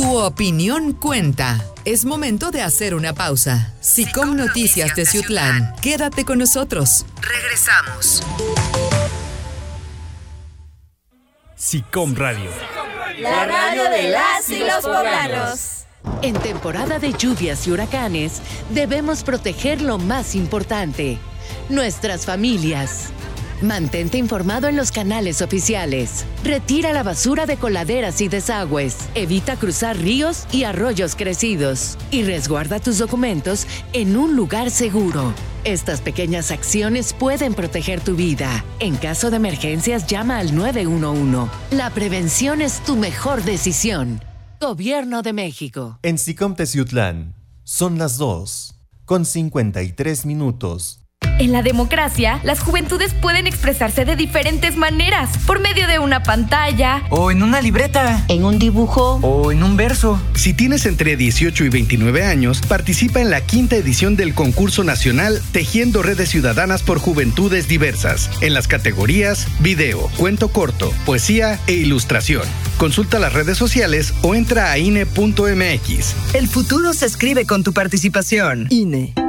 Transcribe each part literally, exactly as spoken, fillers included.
Tu opinión cuenta. Es momento de hacer una pausa. Sicom Noticias de Ciutlán. Quédate con nosotros. Regresamos. Sicom Radio. La radio de las y los poblanos. En temporada de lluvias y huracanes, debemos proteger lo más importante: nuestras familias. Mantente informado en los canales oficiales. Retira la basura de coladeras y desagües. Evita cruzar ríos y arroyos crecidos. Y resguarda tus documentos en un lugar seguro. Estas pequeñas acciones pueden proteger tu vida. En caso de emergencias, llama al nueve uno uno. La prevención es tu mejor decisión. Gobierno de México. En Sicom Teciutlán son las dos, con cincuenta y tres minutos. En la democracia, las juventudes pueden expresarse de diferentes maneras, por medio de una pantalla, o en una libreta, en un dibujo, o en un verso. Si tienes entre dieciocho y veintinueve años, participa en la quinta edición del concurso nacional Tejiendo Redes Ciudadanas por Juventudes Diversas, en las categorías video, cuento corto, poesía e ilustración. Consulta las redes sociales o entra a I N E punto M X. El futuro se escribe con tu participación. I N E.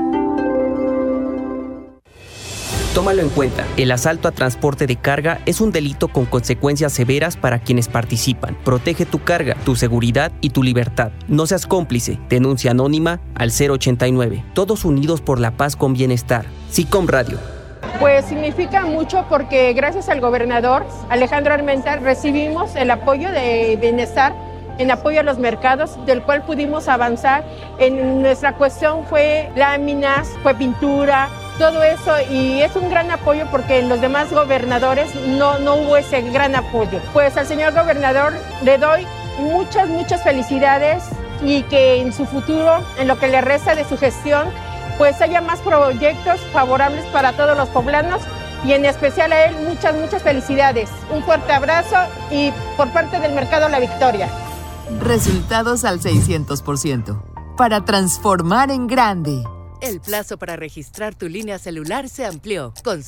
Tómalo en cuenta, el asalto a transporte de carga es un delito con consecuencias severas para quienes participan. Protege tu carga, tu seguridad y tu libertad. No seas cómplice. Denuncia anónima al cero ochenta y nueve. Todos unidos por la paz con bienestar. Sicom Radio. Pues significa mucho porque gracias al gobernador Alejandro Armenta recibimos el apoyo de bienestar en apoyo a los mercados, del cual pudimos avanzar. En nuestra cuestión fue láminas, fue pintura, todo eso, y es un gran apoyo porque en los demás gobernadores no, no hubo ese gran apoyo. Pues al señor gobernador le doy muchas, muchas felicidades y que en su futuro, en lo que le resta de su gestión, pues haya más proyectos favorables para todos los poblanos y en especial a él muchas, muchas felicidades. Un fuerte abrazo y por parte del Mercado La Victoria. Resultados al seiscientos por ciento. Para transformar en grande. El plazo para registrar tu línea celular se amplió. Con